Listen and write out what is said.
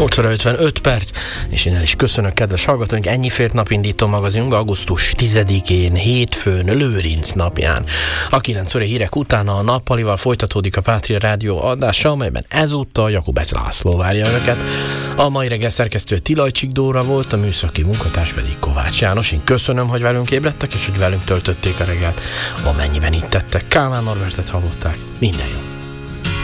8 óra 55 perc, és én el is köszönök, kedves hallgatóink, ennyi fért napindító magazinunk augusztus 10-én, hétfőn, Lőrinc napján. A 9 óra hírek utána a nappalival folytatódik a Pátria Rádió adása, amelyben ezúttal Jakubec László várja önöket. A mai reggel szerkesztő Tilajcsik Dóra volt, a műszaki munkatárs pedig Kovács János. Én köszönöm, hogy velünk ébredtek, és hogy velünk töltötték a reggelt, amennyiben itt tettek. Kálmán Norbertet hallották. Minden jó!